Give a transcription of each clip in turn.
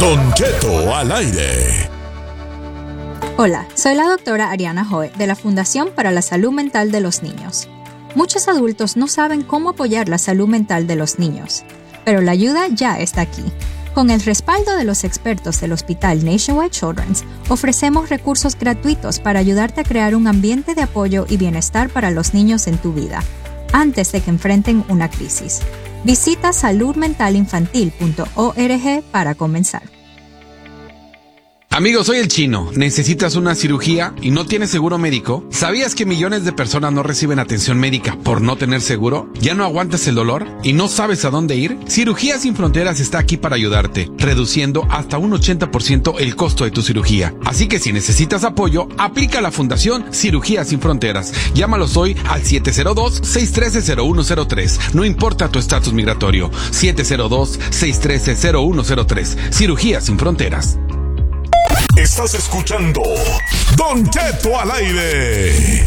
Don Cheto al aire. Hola, soy la doctora Ariana Joe de la Fundación para la Salud Mental de los Niños. Muchos adultos no saben cómo apoyar la salud mental de los niños, pero la ayuda ya está aquí. Con el respaldo de los expertos del Hospital Nationwide Children's, ofrecemos recursos gratuitos para ayudarte a crear un ambiente de apoyo y bienestar para los niños en tu vida, antes de que enfrenten una crisis. Visita saludmentalinfantil.org para comenzar. Amigo, soy el Chino. ¿Necesitas una cirugía y no tienes seguro médico? ¿Sabías que millones de personas no reciben atención médica por no tener seguro? ¿Ya no aguantas el dolor y no sabes a dónde ir? Cirugías Sin Fronteras está aquí para ayudarte, reduciendo hasta un 80% el costo de tu cirugía. Así que si necesitas apoyo, aplica a la Fundación Cirugías Sin Fronteras. Llámalos hoy al 702-613-0103. No importa tu estatus migratorio. 702-613-0103. Cirugías Sin Fronteras. Estás escuchando Don Cheto al aire.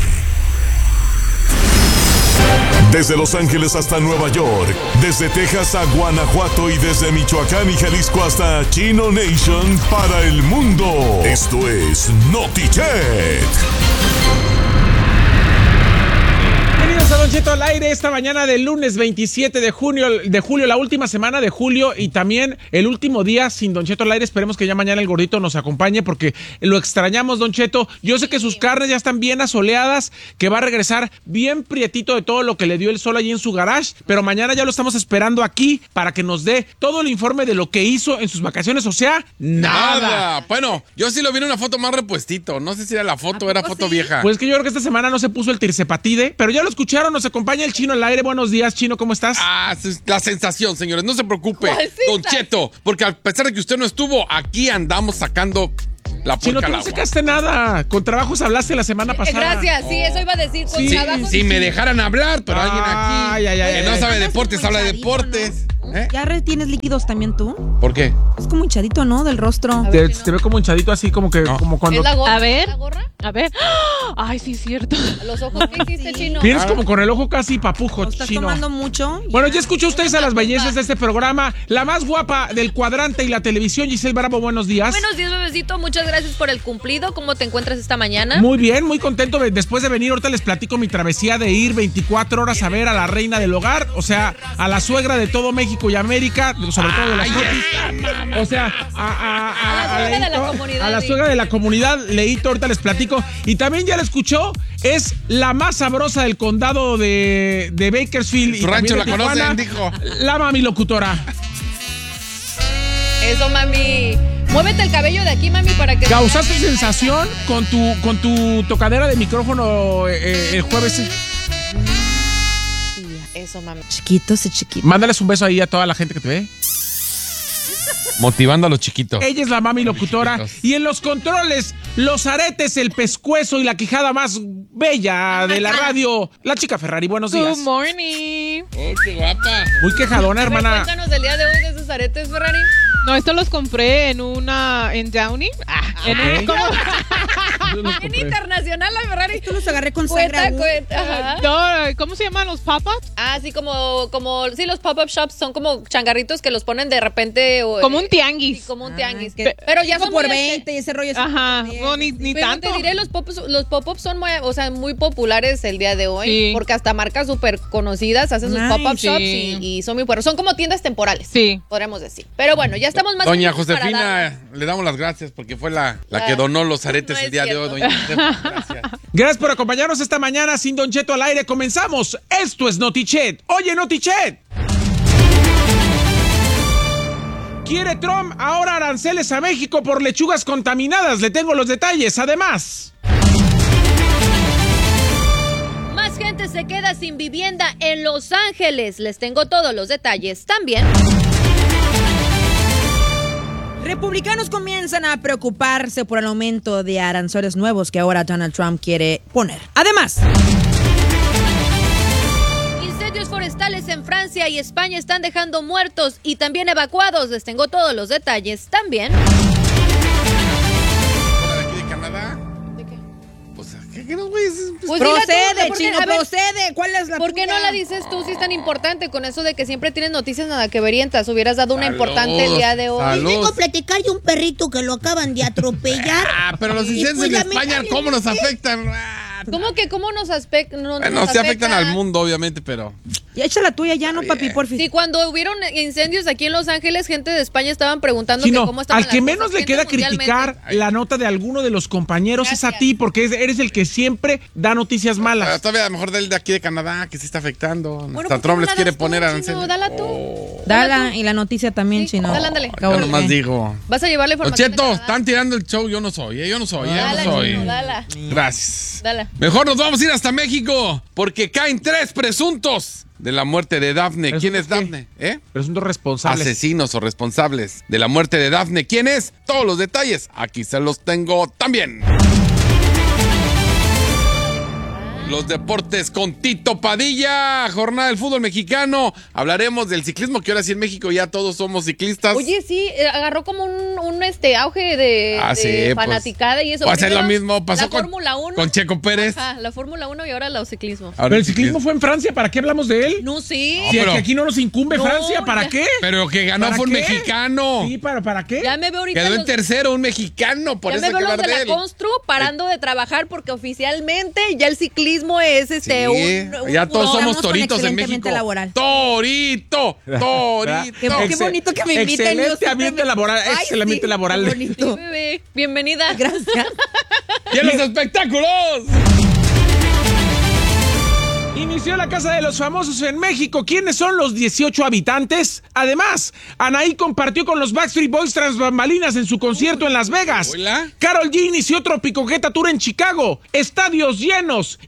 Desde Los Ángeles hasta Nueva York, desde Texas a Guanajuato y desde Michoacán y Jalisco hasta Chino Nation para el mundo. Esto es Notichet. Bienvenidos a Don Cheto al aire esta mañana del lunes 27 de julio, la última semana de julio y también el último día sin Don Cheto al aire. Esperemos que ya mañana el gordito nos acompañe porque lo extrañamos, Don Cheto. Yo sé que sus carnes ya están bien asoleadas, que va a regresar bien prietito de todo lo que le dio el sol allí en su garage, pero mañana ya lo estamos esperando aquí para que nos dé todo el informe de lo que hizo en sus vacaciones, o sea, nada. Bueno, yo sí lo vi en una foto más repuestito. No sé si era la foto, era foto vieja. Pues que yo creo que esta semana no se puso el tirsepatide, pero ya lo escucharon, nos acompaña el Chino al aire. Buenos días, Chino, ¿cómo estás? La sensación, señores, no se preocupe, Don Cheto, porque a pesar de que usted no estuvo, aquí andamos sacando la Chino, tú no sacaste nada. Con trabajos hablaste la semana pasada. Gracias, sí, eso iba a decir. Con trabajos. Si me dejaran hablar, pero alguien aquí que no sabe deportes, habla de deportes. ¿No? ¿Ya retienes líquidos también tú? ¿Por qué? Es como hinchadito, ¿no? Del rostro. Te ve como hinchadito así, como que como cuando... ¿Es la gorra? A ver. ¿La gorra? A ver. Ay, sí, es cierto. Los ojos, ¿qué hiciste, Chino? Tienes como con el ojo casi papujo, ¿Estás Chino. tomando mucho? Bueno, ya escuchó ustedes a las bellezas de este programa. La más guapa del cuadrante y la televisión, Giselle Bravo, buenos días. Buenos días, bebecito. Muchas gracias por el cumplido. ¿Cómo te encuentras esta mañana? Muy bien, muy contento. Después de venir, ahorita les platico mi travesía de ir 24 horas a ver a la reina del hogar, o sea, a la suegra de todo México y América, sobre todo de las Cotis. O sea, a la suegra de la comunidad. A la suegra de la comunidad, Leito, ahorita les platico. Y también ya la escuchó, es la más sabrosa del condado de Bakersfield. Su rancho la conocen, dijo. La mami locutora. Eso, mami. Muévete el cabello de aquí, mami, para que... ¿Causaste sensación con tu tocadera de micrófono el jueves? Eso, mami. Chiquitos y chiquitos. Mándales un beso ahí a toda la gente que te ve. Motivando a los chiquitos. Ella es la mami locutora. Y en los controles, los aretes, el pescuezo y la quijada más bella de la radio, la chica Ferrari. Buenos días. Good morning. Oh, qué guapa. Muy quejadona, hermana. Cuéntanos del día de hoy de esos aretes, Ferrari. No, esto los compré en Downey. En internacional, la Ferrari. Tú los agarré con Sandra. Ajá. No, ¿cómo se llaman los pop-ups? Sí, sí, los pop-up shops son como changarritos que los ponen de repente. Como un tianguis. Sí, como un tianguis. Pero ya son por muy 20 y ese rollo. Ajá, no, ni pero tanto. te diré, los pop-ups son muy populares el día de hoy. Sí. Porque hasta marcas súper conocidas hacen sus pop-up shops y son muy buenos. Son como tiendas temporales. Sí. Podríamos decir. Pero bueno, ya estamos más. Doña Josefina, le damos las gracias porque fue la que donó los aretes el día de hoy, doña Josefina. Gracias. Gracias por acompañarnos esta mañana sin Don Cheto al aire. Comenzamos. Esto es Notichet. Oye, Notichet. ¿Quiere Trump ahora aranceles a México por lechugas contaminadas? Le tengo los detalles. Además, Más gente se queda sin vivienda en Los Ángeles. Les tengo todos los detalles también. Republicanos comienzan a preocuparse por el aumento de aranceles nuevos que ahora Donald Trump quiere poner. Además, Incendios forestales en Francia y España están dejando muertos y también evacuados. Les tengo todos los detalles también. ¿Fuera de aquí de Canadá? ¿De qué? Pues, ¿qué? que no, güey. Pues procede, dile tú, Chino, a ver, procede. ¿Cuál es la ¿por qué tuya? no la dices tú si es tan importante con eso de que siempre tienes noticias nada que verientas? Hubieras dado una importante el día de hoy. Salud. Vengo a platicar de un perrito que lo acaban de atropellar. Pero los Y, incendios pues, en España, ¿cómo nos afectan? ¿Cómo nos afectan? Bueno, sí afectan al mundo, obviamente, pero... Ya echa la tuya ya, ¿no, papi? Porfis. Sí, cuando hubieron incendios aquí en Los Ángeles, gente de España estaban preguntando Chino, que cómo estaban al que las menos cosas, le gente queda mundialmente. criticar la nota de alguno de los compañeros es a Gracias. ti, porque eres el que siempre da noticias malas. Todavía a lo mejor del de aquí de Canadá, que sí está afectando. Bueno, Hasta ¿por qué Trump no les la quiere das tú, poner Chino? aranceles. Dala tú. Dala, y la noticia también, Sí, Chino. dale, ándale. Acabo Yo de- nomás digo. Vas a llevar la Don información. Cheto, de están tirando el show, yo no soy, yo no soy, Dala, yo no soy. Chino, dala. Gracias. Dala. Mejor nos vamos a ir hasta México, porque caen 3 presuntos de la muerte de Dafne. ¿Quién es ¿Presuntos Dafne? ¿Eh? Presuntos responsables. Asesinos o responsables de la muerte de Dafne. ¿Quién es? Todos los detalles, aquí se los tengo también. Los deportes con Tito Padilla, jornada del fútbol mexicano. Hablaremos del ciclismo, que ahora sí en México ya todos somos ciclistas. Oye, sí, agarró como un auge de Sí, pues, fanaticada y eso. va a ser lo Primero, mismo, pasó la con Fórmula 1. con Checo Pérez. Ajá, la Fórmula 1 y ahora el ciclismo. Ahora Pero el ciclismo fue en Francia, ¿para qué hablamos de él? No, sí. No, Si pero- que aquí no nos incumbe No, Francia, ¿para ya. qué? Pero que ganó ¿Para fue un qué? mexicano. Sí, ¿para qué? Ya me veo ahorita Quedó en los- tercero, un mexicano, por ya eso me veo hay que los de hablar la de él. Constru parando de trabajar porque oficialmente ya el ciclismo es Sí, un ya todos somos Estamos con toritos en excelentemente México. laboral. Torito, torito. Qué bonito que me inviten. Excelente yo siempre ambiente me- laboral, Ay, excelente ambiente sí, laboral. qué Sí, bonito. bebé. Bienvenida. Gracias. ¡Y en los espectáculos! Inició la Casa de los Famosos en México. ¿Quiénes son los 18 habitantes? Además, Anaí compartió con los Backstreet Boys tras bambalinas en su concierto en Las Vegas. Hola. Karol G inició Tropicoqueta Tour en Chicago. Estadios llenos.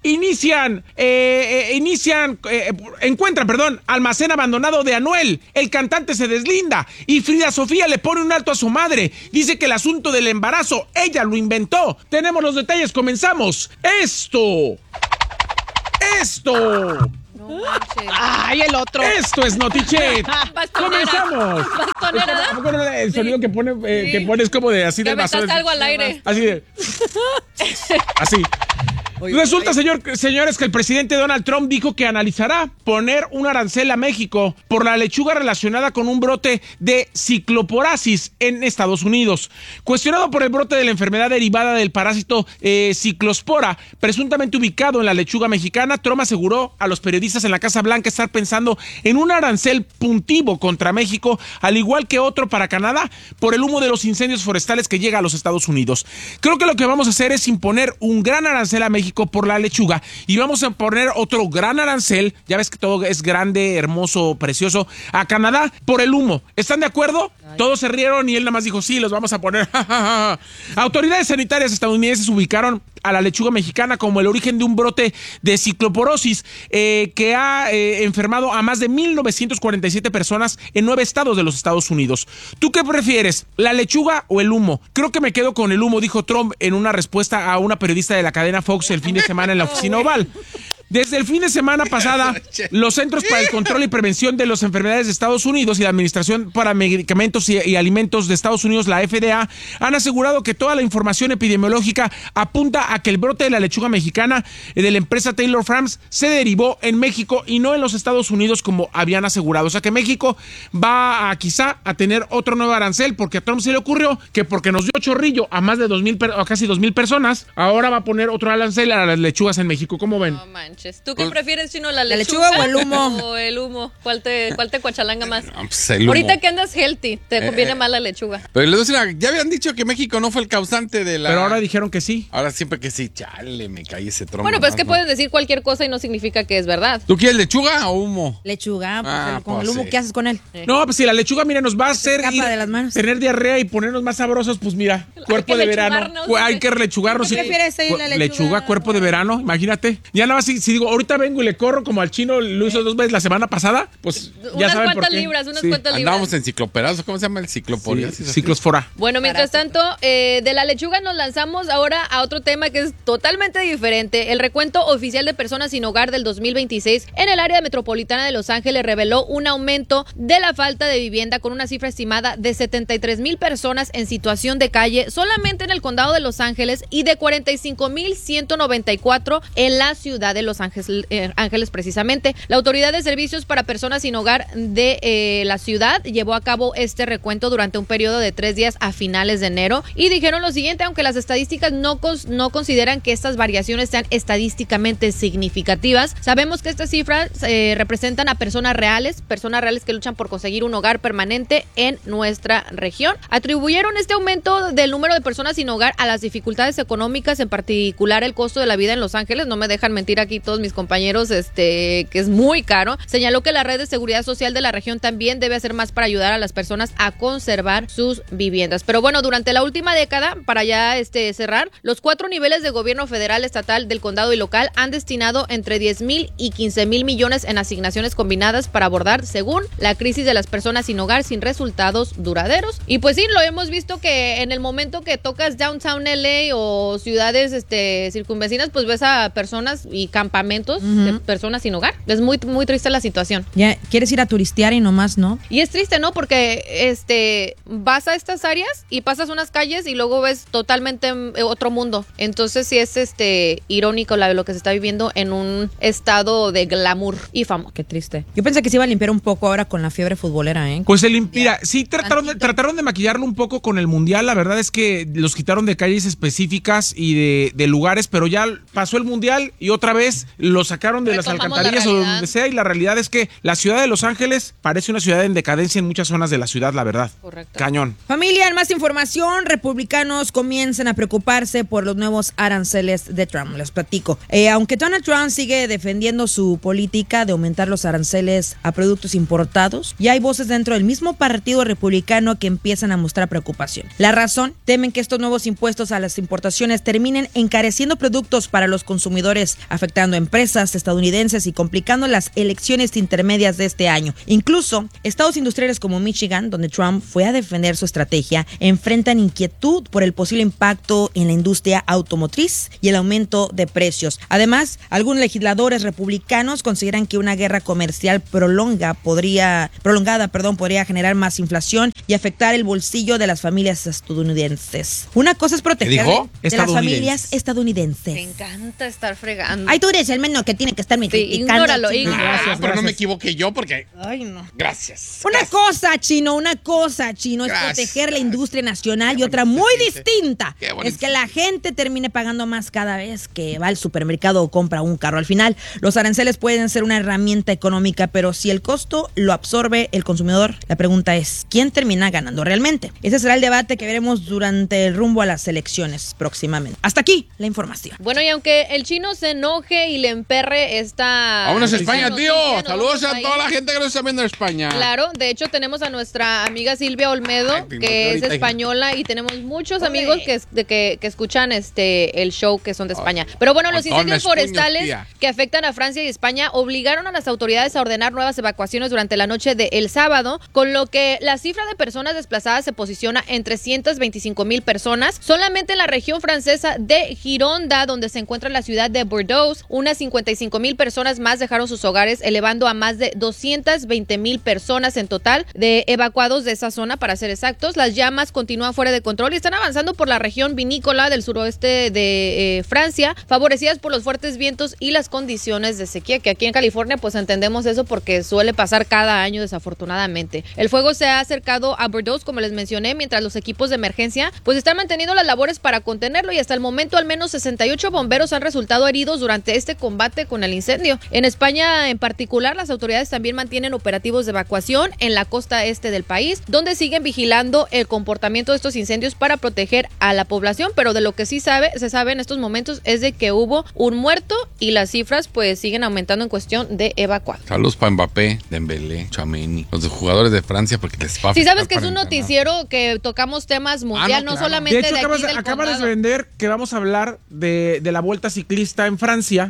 Encuentran, almacén abandonado de Anuel. El cantante se deslinda. Y Frida Sofía le pone un alto a su madre. Dice que el asunto del embarazo, ella lo inventó. Tenemos los detalles, comenzamos. Esto No manches. Ay, el otro. Esto es Notichet. Bastonera. Comenzamos. Bastonera. ¿A poco no el sonido Sí. que Sí. pones como de así Que de vaso? aventaste algo al aire. Así de. Así. Resulta, señores, que el presidente Donald Trump dijo que analizará poner un arancel a México por la lechuga relacionada con un brote de cicloporasis en Estados Unidos. Cuestionado por el brote de la enfermedad derivada del parásito ciclospora, presuntamente ubicado en la lechuga mexicana, Trump aseguró a los periodistas en la Casa Blanca estar pensando en un arancel puntivo contra México, al igual que otro para Canadá, por el humo de los incendios forestales que llega a los Estados Unidos. Creo que lo que vamos a hacer es imponer un gran arancel a México por la lechuga y vamos a poner otro gran arancel, ya ves que todo es grande, hermoso, precioso, a Canadá por el humo. ¿Están de acuerdo? Todos se rieron y él nada más dijo, sí, los vamos a poner. Autoridades sanitarias estadounidenses ubicaron a la lechuga mexicana como el origen de un brote de cicloporosis que ha enfermado a más de 1,947 personas en 9 estados de los Estados Unidos. ¿Tú qué prefieres, la lechuga o el humo? Creo que me quedo con el humo, dijo Trump en una respuesta a una periodista de la cadena Fox el fin de semana en la oficina Oval. Desde el fin de semana pasada, los Centros para el Control y Prevención de las Enfermedades de Estados Unidos y la Administración para Medicamentos y Alimentos de Estados Unidos, la FDA, han asegurado que toda la información epidemiológica apunta a que el brote de la lechuga mexicana de la empresa Taylor Farms se derivó en México y no en los Estados Unidos como habían asegurado. O sea que México va quizá a tener otro nuevo arancel porque a Trump se le ocurrió que porque nos dio chorrillo a más de 2,000 a casi 2,000 personas, ahora va a poner otro arancel a las lechugas en México. ¿Cómo ven? No manches. ¿Tú qué prefieres, Chino? ¿La lechuga o el humo? O el humo. ¿Cuál te cuachalanga más? No, pues el humo. Ahorita que andas healthy, te conviene más la lechuga. Pero les voy a decir, ya habían dicho que México no fue el causante de la... Pero ahora dijeron que sí. Ahora siempre que sí, chale, me caí ese trompo. Bueno, pues es que ¿no? puedes decir cualquier cosa y no significa que es verdad. ¿Tú quieres lechuga o humo? Lechuga, pues, Ah, con pues el humo, sí. ¿qué haces con él? No, pues si la lechuga, mira, nos va a hacer escapa de las manos. tener diarrea y ponernos más sabrosos, pues mira, cuerpo que de verano. lechugarnos, Hay que lechugarnos. ¿Qué prefieres ahí, la lechuga? Cuerpo de verano, imagínate. Ya nada más si si digo, ahorita vengo y le corro como al chino, lo hizo 2 veces la semana pasada, pues ya saben por qué. Unas cuantas libras. Andábamos en cicloperazo, ¿cómo se llama el cicloporia? Sí, ciclosfora. Bueno, mientras tanto, de la lechuga nos lanzamos ahora a otro tema que es totalmente diferente. El recuento oficial de personas sin hogar del 2026 en el área metropolitana de Los Ángeles reveló un aumento de la falta de vivienda con una cifra estimada de 73,000 personas en situación de calle solamente en el condado de Los Ángeles y de 45,194 en la ciudad de Los Ángeles precisamente. La Autoridad de Servicios para Personas sin Hogar de la ciudad llevó a cabo este recuento durante un periodo de 3 días a finales de enero y dijeron lo siguiente: aunque las estadísticas no consideran que estas variaciones sean estadísticamente significativas, sabemos que estas cifras representan a personas reales que luchan por conseguir un hogar permanente en nuestra región. Atribuyeron este aumento del número de personas sin hogar a las dificultades económicas, en particular el costo de la vida en Los Ángeles. No me dejan mentir aquí todos mis compañeros, que es muy caro. Señaló que la red de seguridad social de la región también debe hacer más para ayudar a las personas a conservar sus viviendas. Pero bueno, durante la última década, para ya cerrar, los 4 niveles de gobierno federal, estatal, del condado y local han destinado entre 10,000 y 15,000 millones en asignaciones combinadas para abordar, según la crisis de las personas sin hogar sin resultados duraderos. Y pues sí, lo hemos visto que en el momento que tocas Downtown LA o ciudades circunvecinas, pues ves a personas y campamentos de personas sin hogar. Es muy, muy triste la situación. Ya quieres ir a turistear y nomás no. Y es triste, ¿no? Porque vas a estas áreas y pasas unas calles y luego ves totalmente otro mundo. Entonces sí es irónico lo que se está viviendo en un estado de glamour y fama. Qué triste. Yo pensé que se iba a limpiar un poco ahora con la fiebre futbolera, ¿eh? Pues se limpia. Sí, trataron de maquillarlo un poco con el mundial. La verdad es que los quitaron de calles específicas y de lugares, pero ya pasó el mundial y otra vez lo sacaron de las alcantarillas o donde sea. Y la realidad es que la ciudad de Los Ángeles parece una ciudad en decadencia en muchas zonas de la ciudad, la verdad. Correcto. Cañón. Familia, en más información, republicanos comienzan a preocuparse por los nuevos aranceles de Trump. Les platico. Aunque Donald Trump sigue defendiendo su política de aumentar los aranceles a productos importados, ya hay voces dentro del mismo partido republicano que empiezan a mostrar preocupación. La razón: temen que estos nuevos impuestos a las importaciones terminen encareciendo productos para los consumidores, afectando a empresas estadounidenses y complicando las elecciones intermedias de este año. Incluso, estados industriales como Michigan, donde Trump fue a defender su estrategia, enfrentan inquietud por el posible impacto en la industria automotriz y el aumento de precios. Además, algunos legisladores republicanos consideran que una guerra comercial prolongada podría generar más inflación y afectar el bolsillo de las familias estadounidenses. Una cosa es proteger de las familias estadounidenses. Me encanta estar fregando. Ay, tú eres el menos que tiene que estar criticando. Ignóralo. Pero no me equivoqué yo porque... Ay, no. Gracias. Una cosa, chino, es proteger la industria nacional y otra muy distinta es que la gente termine pagando más cada vez que va al supermercado o compra un carro. Al final, los aranceles pueden ser una herramienta económica, pero si el costo lo absorbe el consumidor, la pregunta es, ¿quién termina ganando realmente? Ese será el debate que veremos durante el rumbo a las elecciones próximamente. Hasta aquí la información. Bueno, y aunque el chino se enoje y le emperre esta... ¡Vámonos a España, tío! Saludos a toda la gente que nos está viendo en España. Claro, de hecho tenemos a nuestra amiga Silvia Olmedo, que es española, y tenemos muchos amigos que escuchan el show que son de España. Pero bueno, los incendios forestales que afectan a Francia y España obligaron a las autoridades a ordenar nuevas evacuaciones durante la noche del sábado, con lo que la cifra de personas desplazadas se posiciona en 325,000 personas. Solamente en la región francesa de Gironda, donde se encuentra la ciudad de Bordeaux, unas 55,000 personas más dejaron sus hogares, elevando a más de 220,000 personas en total de evacuados de esa zona, para ser exactos. Las llamas continúan fuera de control y están avanzando por la región vinícola del suroeste de Francia, favorecidas por los fuertes vientos y las condiciones de sequía, que aquí en California pues entendemos eso porque suele pasar cada año, desafortunadamente. El fuego se ha acercado a Bordeaux, como les mencioné, mientras los equipos de emergencia pues están manteniendo las labores para contenerlo, y hasta el momento al menos 68 bomberos han resultado heridos durante este combate con el incendio. En España en particular, las autoridades también mantienen operativos de evacuación en la costa este del país, donde siguen vigilando el comportamiento de estos incendios para proteger a la población, pero de lo que sí se sabe en estos momentos es de que hubo un muerto y las cifras pues siguen aumentando en cuestión de evacuados. Saludos para Mbappé, Dembélé, Tchouaméni, los jugadores de Francia, porque les va a... Sí, sabes que es un noticiero que tocamos temas mundial, no solamente de hecho, de aquí del acabas de condado. vender que vamos a hablar de la Vuelta Ciclista en Francia,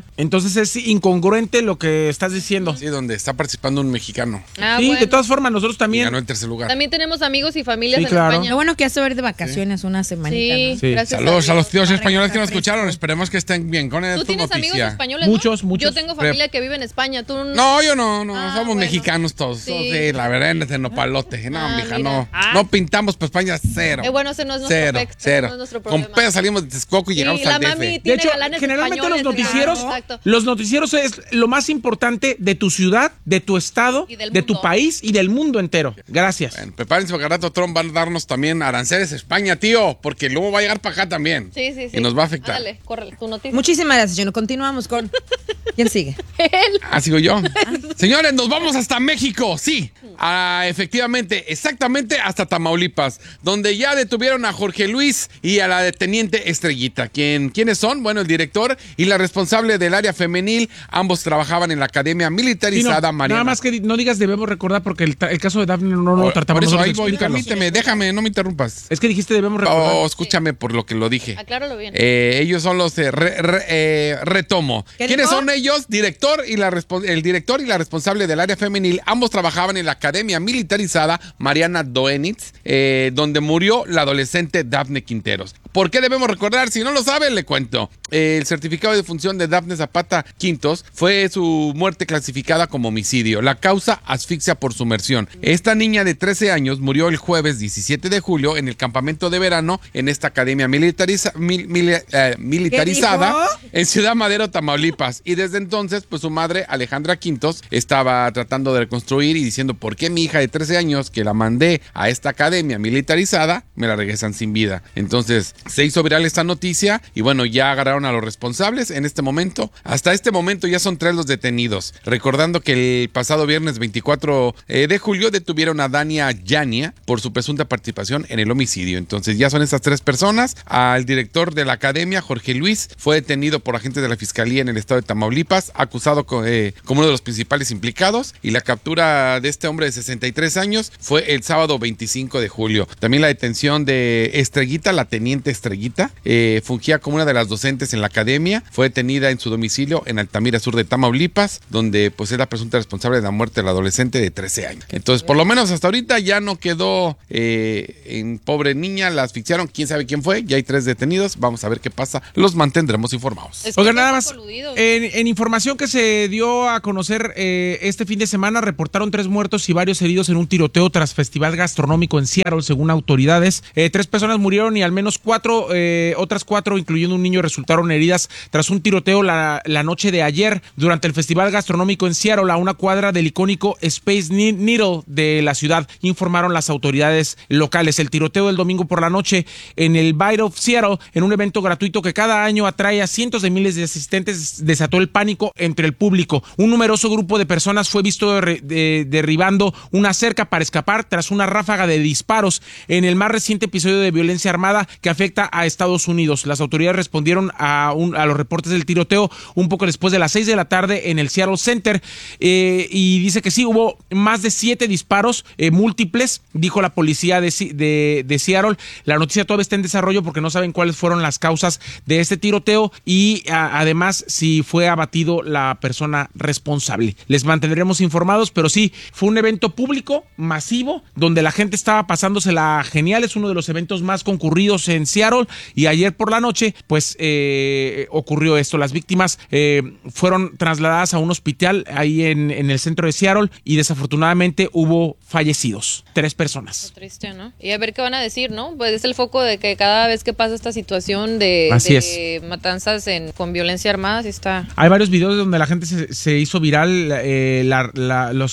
Entonces es incongruente lo que estás diciendo. Sí, donde está participando un mexicano. Sí, bueno. De todas formas, nosotros también. Y ganó en tercer lugar. También tenemos amigos y familias en España. Lo bueno que hace ver de vacaciones una semanita. Sí, ¿no? Sí. gracias. Saludos a los tíos españoles que nos escucharon. Esperemos que estén bien con esta ¿Tú tienes noticia. amigos españoles? Muchos, ¿no? muchos. Yo tengo familia que vive en España. ¿Tú No, yo no. Somos bueno. mexicanos todos. Sí, la verdad, en ese nopalote. No, mija, mira. no pintamos para España cero. Bueno, ese no es nuestro Cero, pex, cero. no es nuestro Con problema. pedo salimos de Texcoco y llegamos la al DF. mami De tiene hecho, galanes generalmente los españoles, noticieros, exacto. los noticieros es lo más importante de tu ciudad, de tu estado, Y del de tu mundo. país y del mundo entero. Gracias. Bueno, prepárense porque al rato Trump va a darnos también aranceles a España, tío, porque luego va a llegar para acá también. Sí. Y nos va a afectar. Dale, córrele, tu noticia. Muchísimas gracias, Gino. Continuamos con... ¿Quién sigue? Sigo yo. Señores, nos vamos hasta México, sí. Efectivamente, exactamente hasta Tamaulipas, donde ya detuvieron a Jorge Luis y a la teniente Estrellita. ¿Quiénes son? Bueno, el director y la responsable del área femenil. Ambos trabajaban en la academia militarizada Mariana. Nada más que no digas debemos recordar porque el caso de Daphne no lo tratamos Por eso nosotros. ahí voy, Explícalo. permíteme, déjame, no me interrumpas. Es que dijiste debemos recordar. Escúchame por lo que lo dije. Acláralo bien. Ellos son los retomo. ¿Quiénes dijo? son ellos? El director y la responsable del área femenil. Ambos trabajaban en la academia militarizada Mariana Doenitz, donde murió la adolescente Daphne Quinteros. ¿Por qué debemos recordar? Si no lo saben, le cuento. El certificado de defunción de Daphne Zapata Quintos fue su muerte clasificada como homicidio. La causa, asfixia por sumersión. Esta niña de 13 años murió el jueves 17 de julio en el campamento de verano en esta academia militarizada en Ciudad Madero, Tamaulipas. Y desde entonces, pues su madre, Alejandra Quintos, estaba tratando de reconstruir y diciendo, ¿por qué mi hija de 13 años, que la mandé a esta academia militarizada, me la regresan sin vida? Entonces, se hizo viral esta noticia y bueno, ya agarraron a los responsables en este momento. Hasta este momento ya son 3 los detenidos. Recordando que el pasado viernes 24 de julio detuvieron a Dania Yania por su presunta participación en el homicidio. Entonces ya son estas 3 personas. Al director de la academia, Jorge Luis, fue detenido por agentes de la Fiscalía en el estado de Tamaulipas, acusado como uno de los principales implicados, y la captura de este hombre de 63 años fue el sábado 25 de julio. También la detención de Estrellita, la teniente Estrellita, fungía como una de las docentes en la academia, fue detenida en su domicilio en Altamira, sur de Tamaulipas, donde pues es la presunta responsable de la muerte de la adolescente de 13 años. Entonces, por lo menos hasta ahorita ya no quedó en pobre niña, la asfixiaron, quién sabe quién fue, ya hay 3 detenidos, vamos a ver qué pasa, los mantendremos informados. Oigan, nada más, en información que se dio a conocer este fin de semana, reportaron 3 muertos y varios heridos en un tiroteo tras festival gastronómico en Seattle, según autoridades. 3 personas murieron y al menos otras 4, incluyendo un niño, resultaron heridas tras un tiroteo la noche de ayer durante el festival gastronómico en Seattle, a una cuadra del icónico Space Needle de la ciudad, informaron las autoridades locales. El tiroteo del domingo por la noche en el Bite of Seattle, en un evento gratuito que cada año atrae a cientos de miles de asistentes, desató el pánico entre el público. Un numeroso grupo de personas fue visto derribando una cerca para escapar tras una ráfaga de disparos en el más reciente episodio de violencia armada que afecta a Estados Unidos. Las autoridades respondieron a los reportes del tiroteo un poco después de las 6 de la tarde en el Seattle Center, y dice que sí, hubo más de 7 disparos múltiples, dijo la policía de Seattle. La noticia todavía está en desarrollo porque no saben cuáles fueron las causas de este tiroteo y además si fue abatido la persona responsable. Les mantendremos informados, pero sí, fue un evento público masivo donde la gente estaba pasándosela genial. Es uno de los eventos más concurridos en Seattle y ayer por la noche pues ocurrió esto. Las víctimas fueron trasladadas a un hospital ahí en el centro de Seattle y desafortunadamente hubo fallecidos, 3 personas. Qué triste, ¿no? Y a ver qué van a decir, ¿no? Pues es el foco de que cada vez que pasa esta situación de matanzas con violencia armada, sí está. Hay varios videos donde la gente se hizo viral, la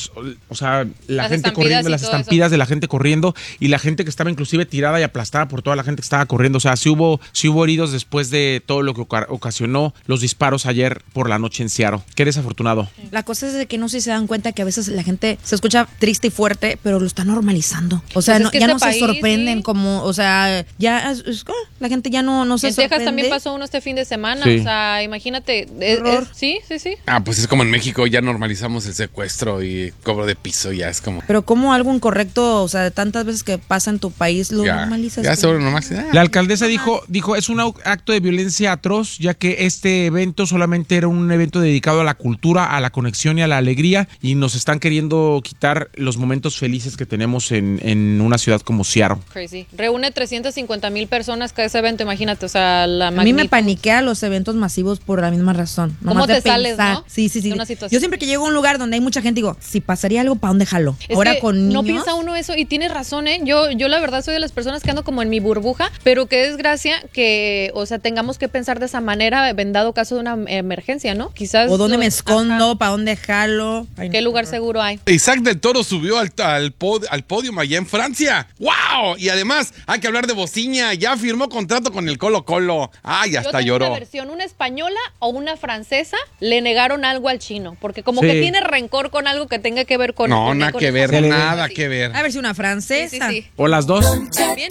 gente corriendo, las estampidas de la gente corriendo y la gente que estaba inclusive tirada y aplastada por toda la gente que estaba corriendo. O sea, sí hubo heridos después de todo lo que ocasionó los disparos ayer por la noche en Seattle. Qué desafortunado. La cosa es de que no sé si se dan cuenta que a veces la gente se escucha triste y fuerte, pero lo está normalizando. O sea, pues ya no se sorprenden como, o sea, ya la gente ya no se sorprende. En Texas también pasó uno este fin de semana, sí. O sea, imagínate. Sí. Pues es como en México, ya normalizamos el secuestro y cobro de piso, ya es como... Pero como algo incorrecto, o sea, de tantas veces que pasa en tu país, lo normalizas. Ya sobre normalizas. La alcaldesa dijo, es un acto de violencia atroz, ya que este evento evento solamente era un evento dedicado a la cultura, a la conexión y a la alegría, y nos están queriendo quitar los momentos felices que tenemos en una ciudad como Seattle. Crazy. Reúne 350,000 personas cada ese evento, imagínate, o sea, la magnitud. A mí me paniquea los eventos masivos por la misma razón. ¿Cómo te sales, no? Sí. Yo siempre que llego a un lugar donde hay mucha gente digo, si pasaría algo, ¿para dónde jalo? Ahora con niños. No piensa uno eso, y tienes razón, ¿eh? Yo la verdad soy de las personas que ando como en mi burbuja, pero qué desgracia que, o sea, tengamos que pensar de esa manera, en dado caso de una emergencia, ¿no? Quizás. O dónde me escondo, ¿para dónde jalo? ¿Qué lugar seguro hay? Isaac del Toro subió al podio allá en Francia. ¡Wow! Y además, hay que hablar de Bociña. Ya firmó contrato con el Colo-Colo. Ya hasta lloró. Una versión, una española o una francesa, le negaron algo al chino, porque como que tiene rencor con algo que tenga que ver con. No, nada que ver, nada que ver. A ver si una francesa. Sí. O las dos. ¿También?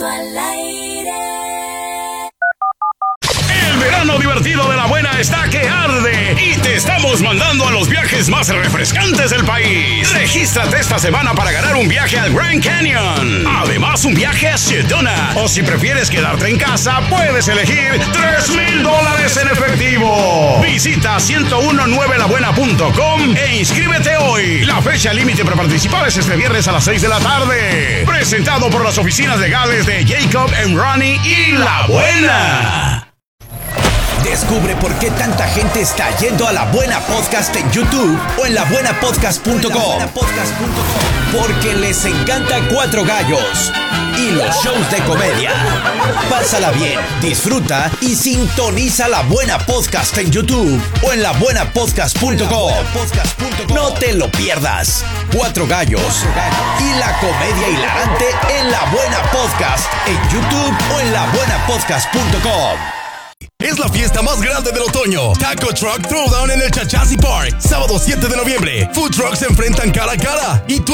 El verano divertido de la buena está que arde y te estamos mandando a los viajes más refrescantes del país. Regístrate esta semana para ganar un viaje al Grand Canyon. Además, un viaje a Sedona. O si prefieres quedarte en casa, puedes elegir $3,000 en efectivo. Visita 1019labuena.com e inscríbete hoy. La fecha límite para participar es este viernes a las 6 de la tarde. Presentado por las oficinas legales de Jacob & Ronnie y La Buena. Descubre por qué tanta gente está yendo a La Buena Podcast en YouTube o en labuenapodcast.com. Porque les encanta Cuatro Gallos y los shows de comedia. Pásala bien, disfruta y sintoniza La Buena Podcast en YouTube o en labuenapodcast.com. No te lo pierdas. Cuatro Gallos y la comedia hilarante en La Buena Podcast en YouTube o en labuenapodcast.com. Es la fiesta más grande del otoño. Taco Truck Throwdown en el Chachasi Park. Sábado 7 de noviembre. Food trucks se enfrentan cara a cara. Y tú